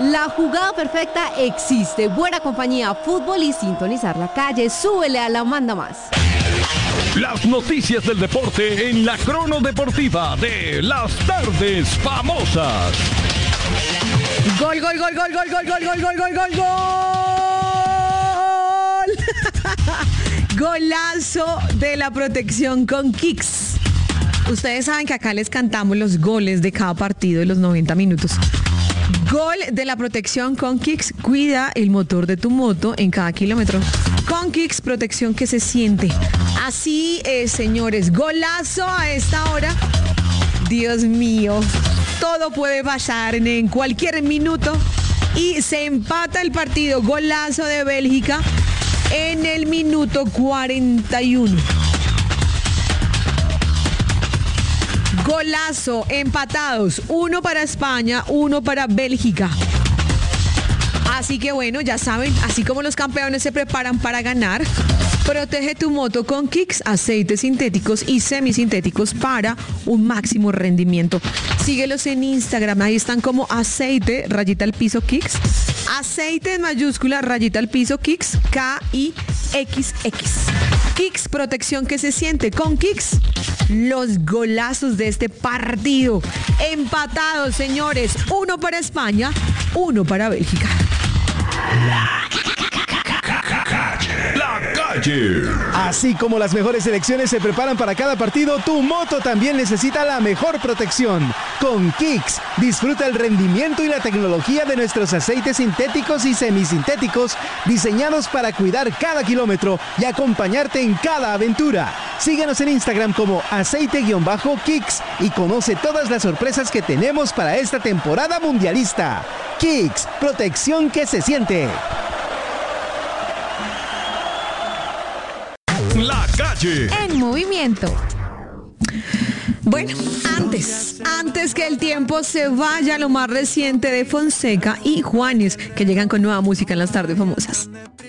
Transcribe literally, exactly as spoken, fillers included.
La jugada perfecta existe. Buena compañía, fútbol y sintonizar la calle. Súbele a la manda más. Las noticias del deporte en la crono deportiva de las tardes famosas. Gol, gol, gol, gol, gol, gol, gol, gol, gol, gol, gol, gol. Golazo de la protección con Kicks. Ustedes saben que acá les cantamos los goles de cada partido de los noventa minutos. Gol de la protección con Kicks. Cuida el motor de tu moto en cada kilómetro. Con Kicks, protección que se siente. Así es, señores. Golazo a esta hora. Dios mío. Todo puede pasar en cualquier minuto. Y se empata el partido. Golazo de Bélgica en el minuto cuarenta y uno. Golazo, empatados, uno para España, uno para Bélgica. Así que bueno, ya saben, así como los campeones se preparan para ganar, protege tu moto con Kicks, aceites sintéticos y semisintéticos para un máximo rendimiento. Síguelos en Instagram, ahí están como aceite, rayita al piso Kicks, aceite en mayúscula, rayita al piso Kicks, K I X X. Kicks, protección que se siente. Con Kicks, los golazos de este partido. Empatados, señores. Uno para España, uno para Bélgica. La calle. Así como las mejores selecciones se preparan para cada partido, tu moto también necesita la mejor protección. Con Kicks, disfruta el rendimiento y la tecnología de nuestros aceites sintéticos y semisintéticos diseñados para cuidar cada kilómetro y acompañarte en cada aventura. Síguenos en Instagram como aceite-kicks y conoce todas las sorpresas que tenemos para esta temporada mundialista. Kicks, protección que se siente. La calle. En movimiento. Bueno, antes, antes que el tiempo se vaya, lo más reciente de Fonseca y Juanes, que llegan con nueva música en las tardes famosas.